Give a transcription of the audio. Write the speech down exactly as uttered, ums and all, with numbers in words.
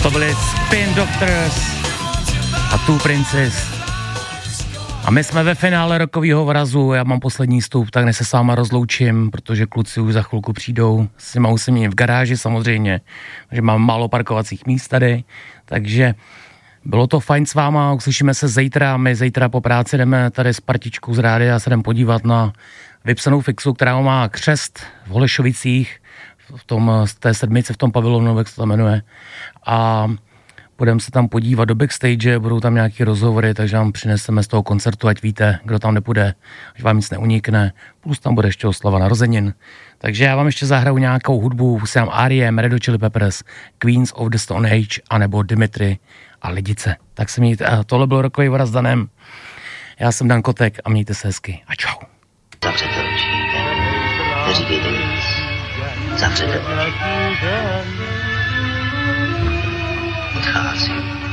To byli Spin Doctors a Two Princes. A my jsme ve finále rokového vrazu, já mám poslední stup, tak než se s váma rozloučím, protože kluci už za chvilku přijdou, si mám se mít v garáži samozřejmě, že mám málo parkovacích míst tady, takže bylo to fajn s váma, uslyšíme se zítra, my zítra po práci jdeme tady s partičkou z rádia a se jdeme podívat na vypsanou fixu, která má křest v Holešovicích, v tom, z té sedmice v tom pavilonu, jak se to jmenuje, a budeme se tam podívat do backstage, budou tam nějaký rozhovory, takže vám přineseme z toho koncertu, ať víte, kdo tam nepůjde, ať vám nic neunikne, plus tam bude ještě oslava narozenin. Takže já vám ještě zahraju nějakou hudbu, jsem R E M, Red Hot Chili Peppers, Queens of the Stone Age, anebo Dimitri a Lidice. Tak se mějte, tohle bylo rokový vraz s Danem, já jsem Dan Kotek a mějte se hezky a čau. Zavřete oči, neříkejte nic, zavřete oči. Odcházím.